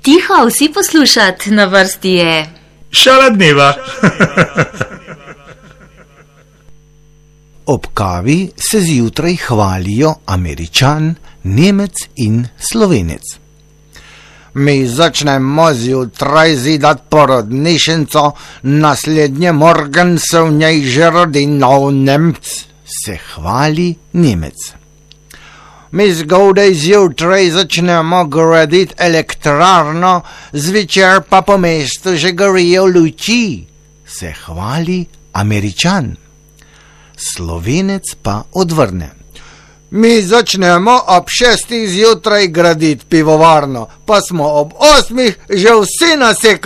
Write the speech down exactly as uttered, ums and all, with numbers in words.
Tiho, vsi poslušat, na vrsti je Šala dneva. Ob kavi se zjutraj hvalijo Američan, Nemec in Slovenec. Mi začnemo zjutraj zidat porodnišnico, naslednje morgen se v njej že rodi nov Nemc, se hvali Nemec. Mi zgodaj zjutraj začnemo graditi elektrarno, zvečer pa po mestu že gorijo luči, se hvali Američan. Slovenec pa odvrne. Mi začnemo ob šestih zjutraj graditi pivovarno, pa smo ob osmih že vsi nasekali.